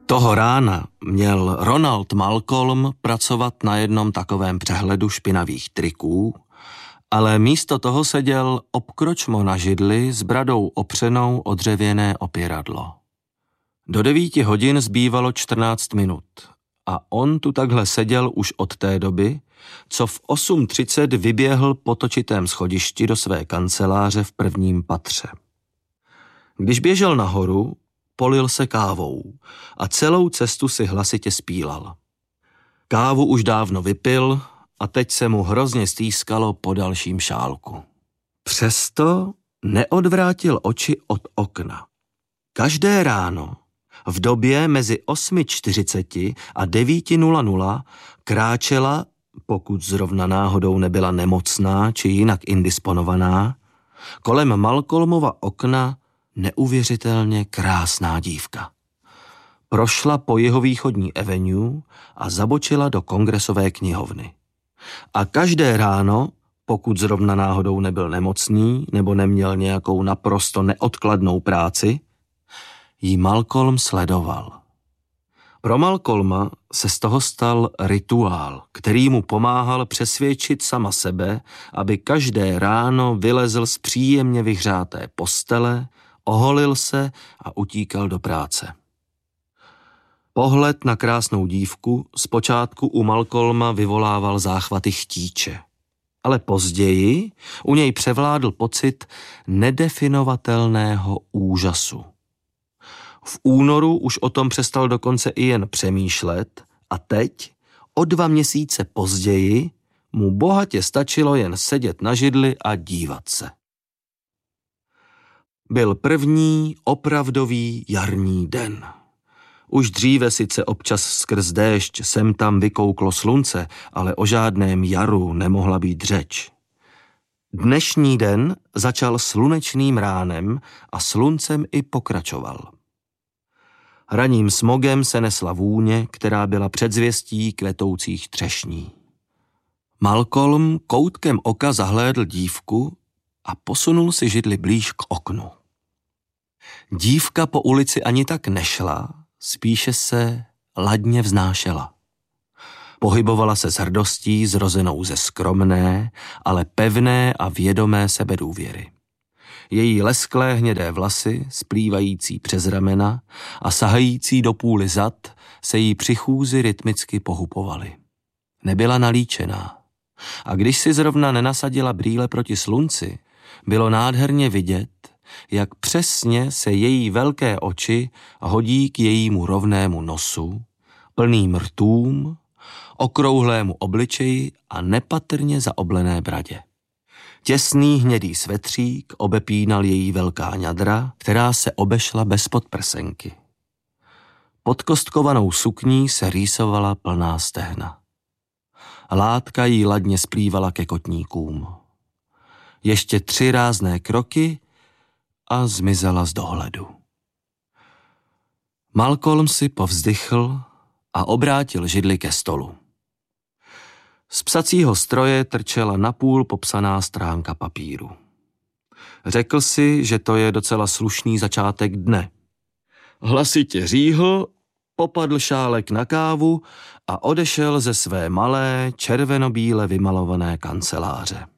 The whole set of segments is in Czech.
Toho rána měl Ronald Malcolm pracovat na jednom takovém přehledu špinavých triků, ale místo toho seděl obkročmo na židli s bradou opřenou o dřevěné opěradlo. Do 9 hodin zbývalo 14 minut a on tu takhle seděl už od té doby, co v 8:30 vyběhl po točitém schodišti do své kanceláře v prvním patře. Když běžel nahoru, polil se kávou a celou cestu si hlasitě zpílal. Kávu už dávno vypil a teď se mu hrozně stýskalo po dalším šálku. Přesto neodvrátil oči od okna. Každé ráno v době mezi 8:40 a 9:00 kráčela, pokud zrovna náhodou nebyla nemocná či jinak indisponovaná, kolem Malcolmova okna neuvěřitelně krásná dívka. Prošla po jihovýchodní avenue a zabočila do Kongresové knihovny. A každé ráno, pokud zrovna náhodou nebyl nemocný nebo neměl nějakou naprosto neodkladnou práci, jí Malcolm sledoval. Pro Malcolma se z toho stal rituál, který mu pomáhal přesvědčit sama sebe, aby každé ráno vylezl z příjemně vyhřáté postele, oholil se a utíkal do práce. Pohled na krásnou dívku zpočátku u Malcolma vyvolával záchvaty chtíče, ale později u něj převládl pocit nedefinovatelného úžasu. V únoru už o tom přestal dokonce i jen přemýšlet a teď, o 2 měsíce později, mu bohatě stačilo jen sedět na židli a dívat se. Byl první opravdový jarní den. Už dříve sice občas skrz déšť sem tam vykouklo slunce, ale o žádném jaru nemohla být řeč. Dnešní den začal slunečným ránem a sluncem i pokračoval. Ranním smogem se nesla vůně, která byla předzvěstí kvetoucích třešní. Malcolm koutkem oka zahlédl dívku a posunul si židli blíž k oknu. Dívka po ulici ani tak nešla, spíše se ladně vznášela. Pohybovala se s hrdostí zrozenou ze skromné, ale pevné a vědomé sebedůvěry. Její lesklé hnědé vlasy, splývající přes ramena a sahající do půly zad, se jí při chůzi rytmicky pohupovaly. Nebyla nalíčená. A když si zrovna nenasadila brýle proti slunci, bylo nádherně vidět, jak přesně se její velké oči hodí k jejímu rovnému nosu, plným rtům, okrouhlému obličeji a nepatrně zaoblené bradě. Těsný hnědý svetřík obepínal její velká ňadra, která se obešla bez podprsenky. Pod kostkovanou sukní se rýsovala plná stehna. Látka jí ladně splývala ke kotníkům. Ještě 3 rázné kroky a zmizela z dohledu. Malcolm si povzdychl a obrátil židli ke stolu. Z psacího stroje trčela napůl popsaná stránka papíru. Řekl si, že to je docela slušný začátek dne. Hlasitě říhl, popadl šálek na kávu a odešel ze své malé, červenobíle vymalované kanceláře.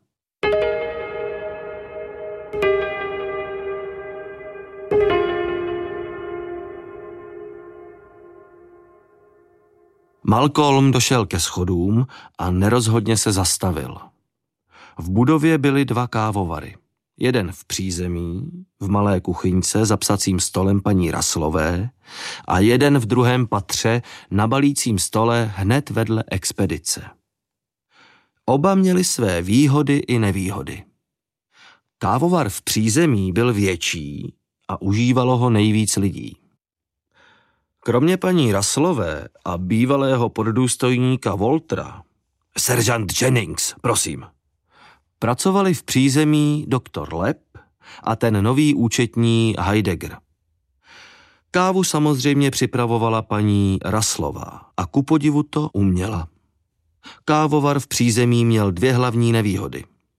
Malcolm došel ke schodům a nerozhodně se zastavil. V budově byly 2 kávovary. Jeden v přízemí, v malé kuchyňce za psacím stolem paní Russellové a jeden v druhém patře na balícím stole hned vedle expedice. Oba měli své výhody i nevýhody. Kávovar v přízemí byl větší a užívalo ho nejvíc lidí. Kromě paní Russellové a bývalého poddůstojníka Waltera, seržant Jennings, prosím, pracovali v přízemí doktor Lepp a ten nový účetní Heidegger. Kávu samozřejmě připravovala paní Russelllová a ku podivu to uměla. Kávovar v přízemí měl 2 hlavní nevýhody.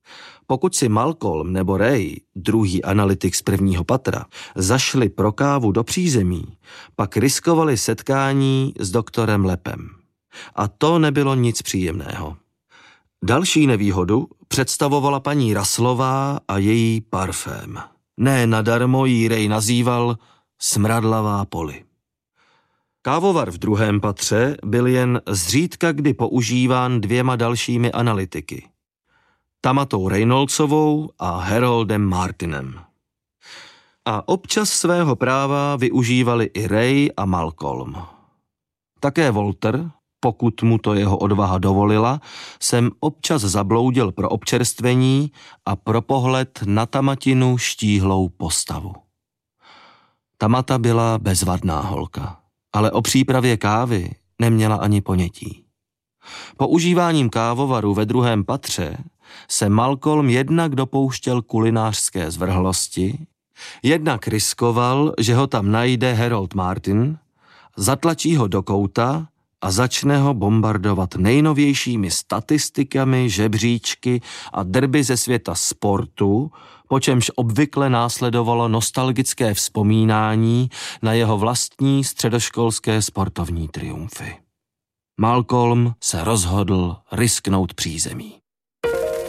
Pokud si Malcolm nebo Ray, druhý analytik z prvního patra, zašli pro kávu do přízemí, pak riskovali setkání s doktorem Lepem. A to nebylo nic příjemného. Další nevýhodu představovala paní Russlová a její parfém. Ne nadarmo jí Ray nazýval smradlavá Polly. Kávovar v druhém patře byl jen zřídka kdy používán 2 dalšími analytiky. Tamatou Reynoldsovou a Haroldem Martinem. A občas svého práva využívali i Ray a Malcolm. Také Walter, pokud mu to jeho odvaha dovolila, jsem občas zabloudil pro občerstvení a pro pohled na Tamatinu štíhlou postavu. Tamata byla bezvadná holka, ale o přípravě kávy neměla ani ponětí. Používáním kávovaru ve druhém patře se Malcolm jednak dopouštěl kulinářské zvrhlosti, jednak riskoval, že ho tam najde Harold Martin, zatlačí ho do kouta a začne ho bombardovat nejnovějšími statistikami, žebříčky a derby ze světa sportu, po čemž obvykle následovalo nostalgické vzpomínání na jeho vlastní středoškolské sportovní triumfy. Malcolm se rozhodl risknout přízemí.